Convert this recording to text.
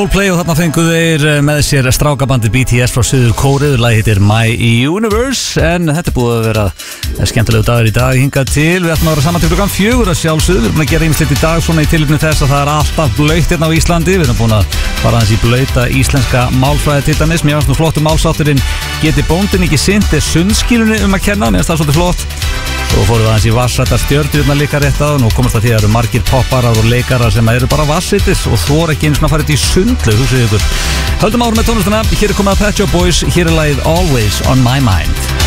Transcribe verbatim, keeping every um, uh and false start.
Coldplay og þarna fengu þeir með sér strákabandi B T S frá Suður Kóreu. Lagið heitir My Universe. En þetta er búið að vera skemmtilegu dagur í dag hingað til. Við ætlum að vera saman til klukkan fjögur að sjálfsögðu. Við erum búin að gera ýmislegt í dag svona í tilefni þess að það er alltaf blautt hérna á Íslandi. Við erum búin að fara aðeins í blauta íslenska málfræði til dæmis. Mér finnst nú flottu málsátturinn Geti bóndinn ekki sinnt er sundskýlunni um að kenna. Mér finnst það svolítið flott. Svo fórum við aðeins í vassrættar stjörnurnar líka rétt að. Nú komast það því að það eru margir popparar og leikarar sem eru bara vassrættis og þor ekki eins og farið í sundlaug, hugsið ykkur. Höldum árum með tónlistina. Hér er komið að Pet Shop Boys. Hér er lagið Always on My Mind.